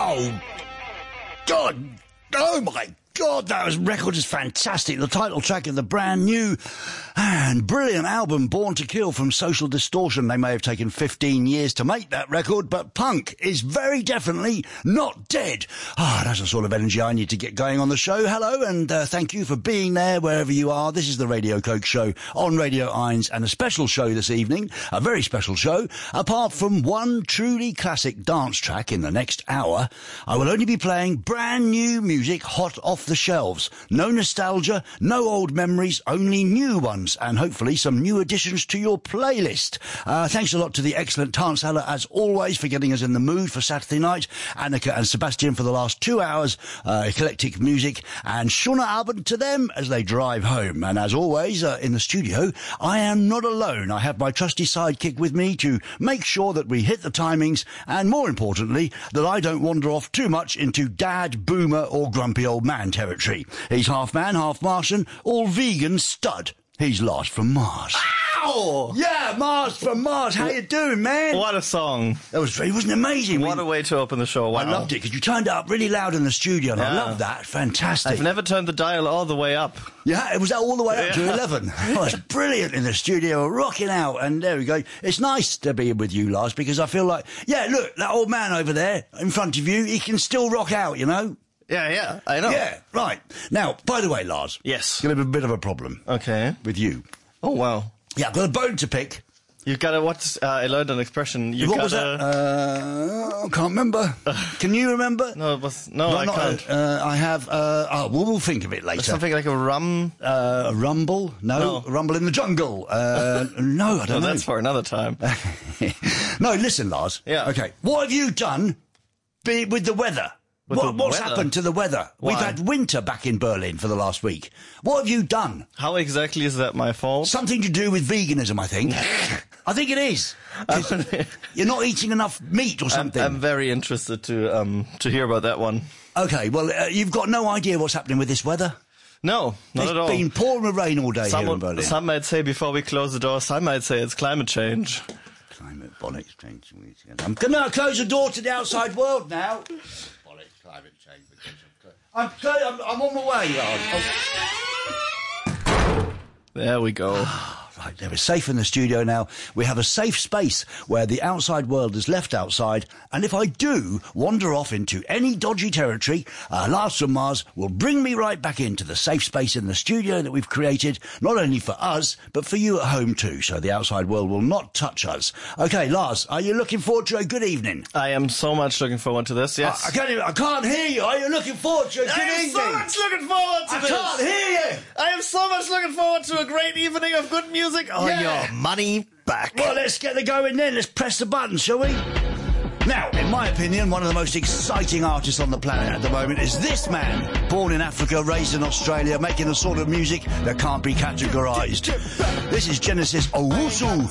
Oh, God. Oh, my God, that record is fantastic. The title track of the brand new and brilliant album Born to Kill from Social Distortion. They may have taken 15 years to make that record, but punk is very definitely not dead. That's the sort of energy I need to get going on the show. Hello, and thank you for being there wherever you are. This is the Radio Coke Show on Radio Irons, and a special show this evening, a very special show. Apart from one truly classic dance track in the next hour, I will only be playing brand new music hot off the shelves. No nostalgia, no old memories, only new ones, and hopefully some new additions to your playlist. Thanks a lot to the excellent Tanzhalle, as always, for getting us in the mood for Saturday night. Annika and Sebastian for the last 2 hours, eclectic music, and schönen Abend to them as they drive home. And as always, in the studio, I am not alone. I have my trusty sidekick with me to make sure that we hit the timings, and more importantly, that I don't wander off too much into dad, boomer, or grumpy old man territory. He's half man, half Martian, all vegan stud. He's Lars from Mars. Ow! Yeah, Mars from Mars. How you doing, man? What a song. It wasn't amazing. What a way to open the show. Wow. I loved it because you turned it up really loud in the studio, and I love that. Fantastic. I've never turned the dial all the way up. Yeah, it was all the way up to 11. Oh, it's brilliant in the studio, rocking out, and there we go. It's nice to be with you, Lars, because I feel like, look, that old man over there in front of you, he can still rock out, you know? Yeah, I know. Yeah, right. Now, by the way, Lars. Yes. Going to have a bit of a problem. Okay. With you. Oh, wow. Yeah, I've got a bone to pick. You've got to, I learned an expression. What was that? I can't remember. Can you remember? No, I can't. I have, we'll think of it later. Something like a a rumble? No. A rumble in the jungle. No, I don't know. That's for another time. No, listen, Lars. Yeah. Okay. What have you done with the weather? What's happened to the weather? Why? We've had winter back in Berlin for the last week. What have you done? How exactly is that my fault? Something to do with veganism, I think. I think it is. You're not eating enough meat or something. I'm very interested to hear about that one. Okay, well, you've got no idea what's happening with this weather? No, not at all. It's been pouring with rain all day here in Berlin. Some might say before we close the door, some might say it's climate change. Climate bollocks change. I'm going to close the door to the outside world now. Climate change. I'm on my way, Lars. There we go. Right, there, we're safe in the studio now. We have a safe space where the outside world is left outside, and if I do wander off into any dodgy territory, Lars from Mars will bring me right back into the safe space in the studio that we've created, not only for us, but for you at home too, so the outside world will not touch us. Okay, Lars, are you looking forward to a good evening? I am so much looking forward to this, yes. I can't hear you. Are you looking forward to a good evening? I am so much looking forward to this. I can't hear you. I am so much looking forward to a great evening of good music on your money back. Well, let's get the going then. Let's press the button, shall we? Now, in my opinion, one of the most exciting artists on the planet at the moment is this man, born in Africa, raised in Australia, making a sort of music that can't be categorised. This is Genesis Owusu.